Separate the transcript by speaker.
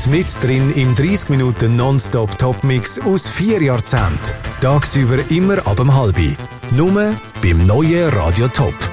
Speaker 1: mit drin im 30 Minuten Nonstop-Top-Mix aus 4 Jahrzehnten. Tagsüber immer ab 6:30. Nur beim neuen Radio Top.